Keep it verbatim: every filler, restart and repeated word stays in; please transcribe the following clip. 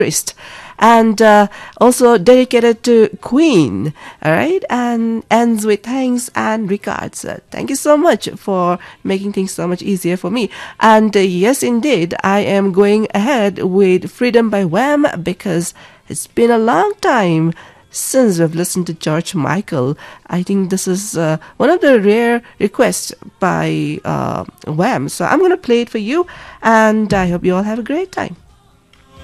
And uh, also dedicated to Queen, all right, and ends with thanks and regards. Uh, thank you so much for making things so much easier for me. And uh, yes, indeed, I am going ahead with Freedom by Wham because it's been a long time since we've listened to George Michael. I think this is uh, one of the rare requests by uh, Wham. So I'm going to play it for you, and I hope you all have a great time.